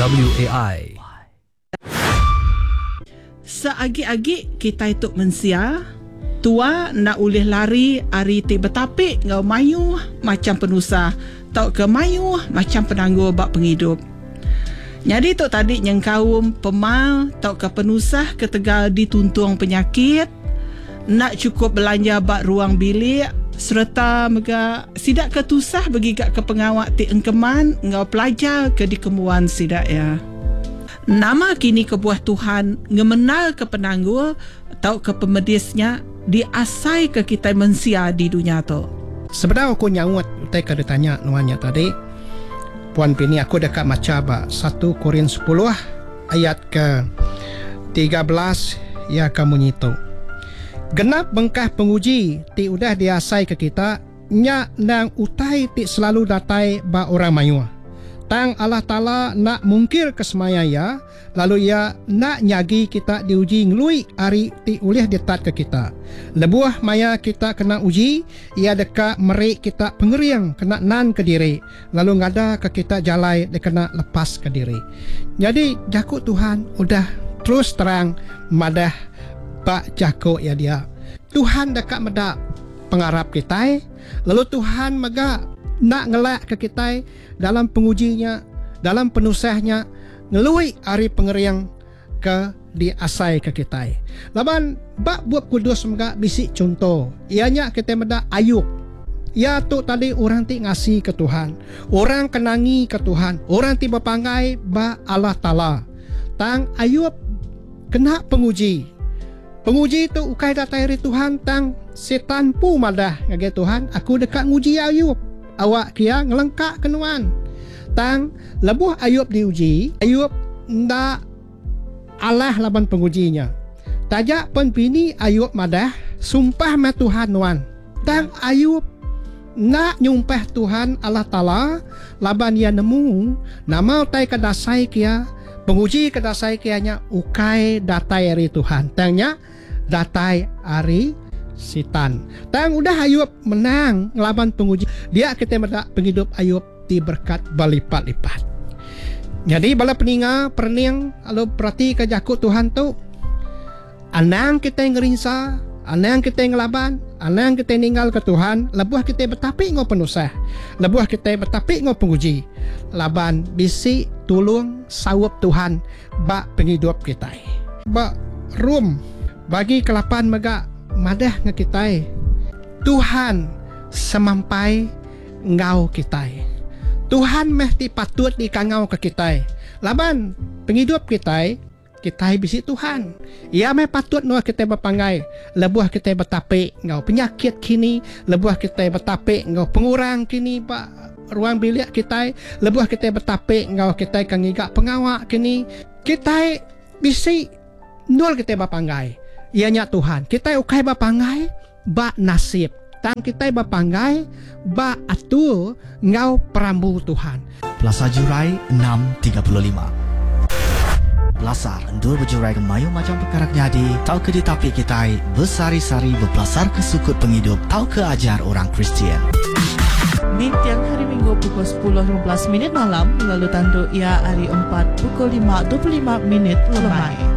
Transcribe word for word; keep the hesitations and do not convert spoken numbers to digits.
W A I. Seagi-agi kita itu mensia, tua nak ulih lari ari ti betapik ngau mayu macam penusah, tau ke mayu macam penangguh bak penghidup. Jadi tu tadi yang kaum pemal tau ke penusah ketegal dituntung penyakit, nak cukup belanja bak ruang bilik, serta mega sidak ketusah bagi gak ke pengawak ti engkeman ngau pelajar ke dikemuan sidak ya. Nama kini kebuah Tuhan ngemenal ke penangguh atau ke pemedisnya diasai ke kita mensia di dunia tu. Sebenarnya aku nyawat utai kada tanya nuanya tadi. Puan Pini aku dekat maca ba satu Korintus sepuluh ayat ke tiga belas ya kamu nyitu. Genap bengkah penguji ti udah diasai ke kita nya nang utai ti selalu datai ba orang mayua. Tang Allah Ta'ala nak mungkir kesemaya ya, lalu ia nak nyagi kita diuji ngelui ari ti ulih detat ke kita. Lebuah maya kita kena uji, ia dekat merik kita pengeriang kena nan ke diri, lalu ngada ke kita jalai dia kena lepas ke diri. Jadi jakut Tuhan udah terus terang madah bak jakut ya dia. Tuhan dekat medak pengharap kita, lalu Tuhan mega nak ngelak ke kita dalam pengujinya, dalam penusahnya, ngelui ari pengeriang ke diasai ke kita. Laban bak buat kudus mega bisi contoh. Ianya kita meda Ayub. Ya tu tadi orang ti ngasih ke Tuhan, orang kenangi ke Tuhan, orang ti berpangai ba Allah Ta'ala. Tang Ayub kena penguji. Penguji tu ukai datai dari Tuhan tang setan pu madah ngage Tuhan, aku dekat nguji Ayub. Awak kia ngelengkak kenuan. Tang lebuh Ayub diuji, Ayub ndak alah laban pengujinya. Tajak pun bini Ayub madah sumpah ma Tuhan nuan. Tang Ayub nak nyumpah Tuhan Allah Ta'ala laban ia nemu nama utai kedasai kia penguji kedasai kianya ukai datai ari Tuhan. Tangnya datai ari sitan. Tang udah Ayub menang ngelaban penguji. Dia kita medak penghidup Ayub di berkat balipat-lipat. Jadi bala peninga perning kalau perhati ke jakut Tuhan tu, anang kita ngerinsa, anang kita ngelaban, anang kita ninggal ke Tuhan, lebuah kita betapik ngau penusah, lebuah kita betapik ngau penguji, laban bisi tulung sawap Tuhan bak penghidup kita. Bak rum bagi kelapan mega madah ngekitai Tuhan semampai ngau kitai. Tuhan mesti patut dikangau ke kitai. Laban penghidup kitai, kitai bisi Tuhan. Ia meh patut nuah kita berpangai. Lebuah kita bertapik ngau penyakit kini, lebuah kita bertapik ngau pengurang kini pak ruang bilik kitai, lebuah kita bertapik ngau kitai kangigak pengawak kini. Kitai bisi nol kita berpangai. Ianya Tuhan, kita ukai bapangai ba nasib. Tang kita bapangai ba atul ngau perambu Tuhan. Plaza Jurai enam tiga lima. Belasar endur berjurai kemayu macam perkara nyadi. Tau ke ditapik kita bersari-sari berpelasar ke sukut penghidup. Tau ke ajar orang Kristian. Di tiang hari Minggu pukul sepuluh lima belas minit malam, lalu tandu ia hari empat pukul lima dua puluh lima minit lemai.